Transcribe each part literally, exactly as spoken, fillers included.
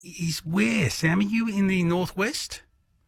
is where, Sam? Are you in the northwest?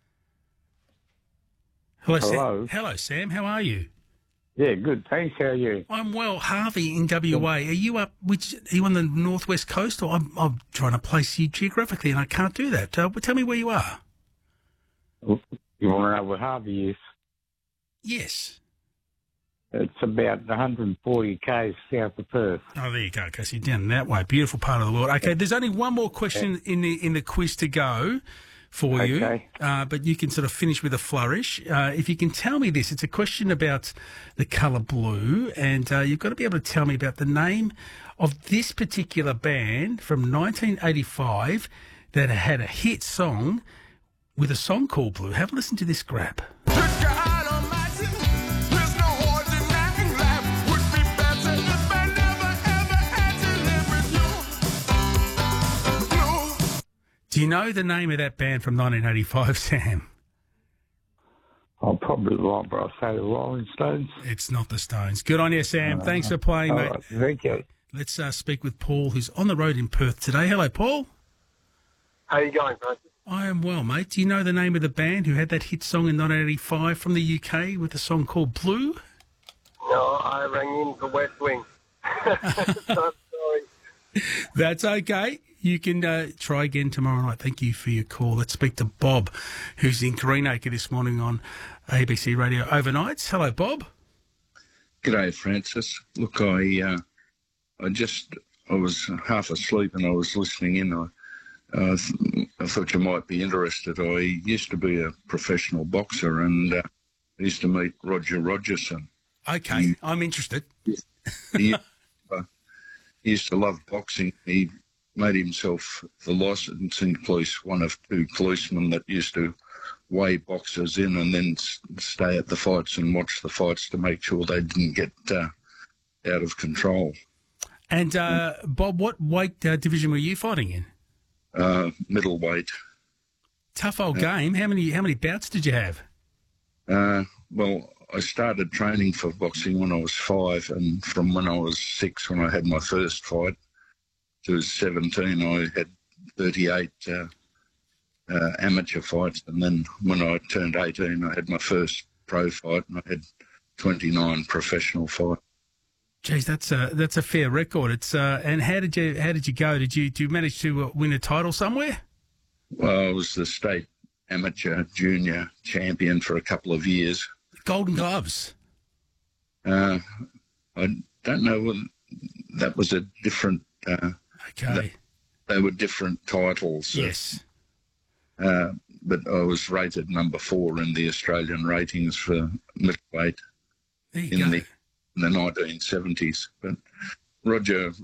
Hello, Hello. Sam. Hello, Sam. How are you? Yeah, good. Thanks. How are you? I'm well. Harvey in W A. Are you up? Which are you on the northwest coast, or I'm, I'm trying to place you geographically, and I can't do that. Uh, tell me where you are. You want to know where Harvey is? Yes. It's about one hundred forty k's south of Perth. Oh, there you go. Okay, so you're down that way. Beautiful part of the world. Okay, there's only one more question in the in the quiz to go for Okay. you, uh, but you can sort of finish with a flourish. Uh, if you can tell me this, it's a question about the colour blue, and uh, you've got to be able to tell me about the name of this particular band from nineteen eighty-five that had a hit song with a song called Blue. Have a listen to this grab. Do you know the name of that band from nineteen eighty-five, Sam? I'm probably wrong, but I'll say the Rolling Stones. It's not the Stones. Good on you, Sam. Uh, Thanks for playing, all mate. right, thank you. Let's uh, speak with Paul, who's on the road in Perth today. Hello, Paul. How you going, mate? I am well, mate. Do you know the name of the band who had that hit song in nineteen eighty-five from the U K with a song called Blue? No, I rang in for West Wing. So sorry. That's okay. You can uh, try again tomorrow night. Thank you for your call. Let's speak to Bob, who's in Greenacre this morning on A B C Radio Overnights. Hello, Bob. G'day, Francis. Look, I uh, I just, I was half asleep and I was listening in. I, uh, th- I thought you might be interested. I used to be a professional boxer and uh, I used to meet Roger Rogerson. Okay, he, I'm interested. He, uh, he used to love boxing. He made himself the licensing police, one of two policemen that used to weigh boxers in and then stay at the fights and watch the fights to make sure they didn't get uh, out of control. And, uh, Bob, what weight uh, division were you fighting in? Uh, middleweight. Tough old uh, game. How many how many bouts did you have? Uh, well, I started training for boxing when I was five, and from when I was six, when I had my first fight, to seventeen, I had thirty-eight uh, uh, amateur fights, and then when I turned eighteen, I had my first pro fight, and I had twenty-nine professional fights. Geez, that's a that's a fair record. It's uh, and how did you how did you go? Did you did you manage to uh, win a title somewhere? Well, I was the state amateur junior champion for a couple of years. Golden Gloves. Uh, I don't know whether that was a different. Uh, okay. They were different titles. Yes. Uh, but I was rated number four in the Australian ratings for middleweight in go. the in the nineteen seventies. But Roger,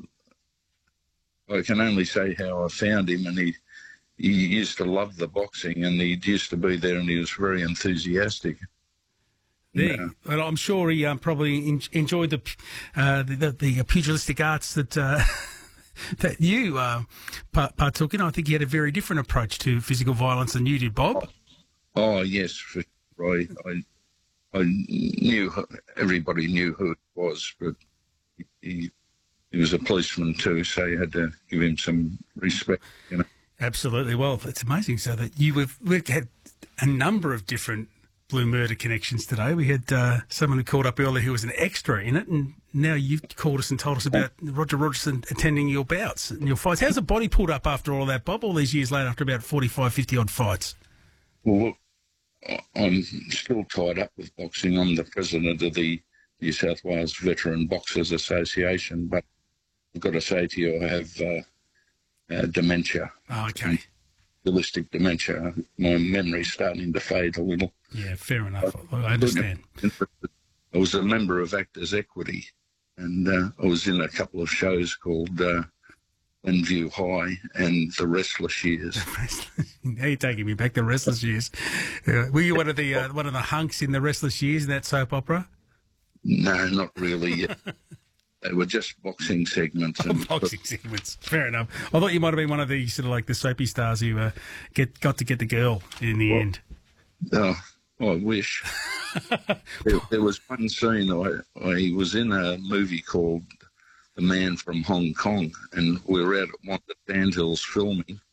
I can only say how I found him, and he he used to love the boxing, and he used to be there, and he was very enthusiastic. There, uh, well, I'm sure he um, probably in, enjoyed the, uh, the, the the pugilistic arts that uh, that you uh, part, partook in. I think he had a very different approach to physical violence than you did, Bob. Oh, oh yes, for sure. I, I I knew everybody knew who it was, but he he was a policeman too, so you had to give him some respect, you know. Absolutely. Well, it's amazing. So that you have we've had a number of different Blue Murder connections today. We had uh, someone who called up earlier who was an extra in it, and now you've called us and told us about Roger Rogerson attending your bouts and your fights. How's the body pulled up after all that, Bob, all these years later, after about forty-five, fifty-odd fights? Well, look, I'm still tied up with boxing. I'm the president of the New South Wales Veteran Boxers Association, but I've got to say to you, I have uh, uh, dementia. Oh, okay. Holistic dementia. My memory's starting to fade a little. Yeah, fair enough. I, I understand. I was a member of Actors Equity, and uh, I was in a couple of shows called uh, Glenview High and The Restless Years. Now you're taking me back to Restless Years. Uh, were you one of the uh, one of the hunks in The Restless Years in that soap opera? No, not really. They were just boxing segments. And, oh, boxing segments. Fair enough. I thought you might have been one of the sort of like the soapy stars who uh, get got to get the girl in the well, end. Oh, I wish. there, there was one scene, I, I was in a movie called The Man from Hong Kong, and we were out at one of the Sandhills filming,